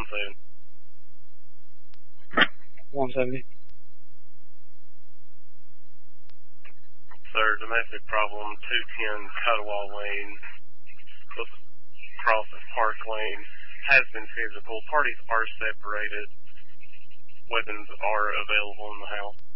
170. Sir, domestic problem, 210 Cuttawall Lane, across at Park Lane, has been physical. Parties are separated. Weapons are available in the house.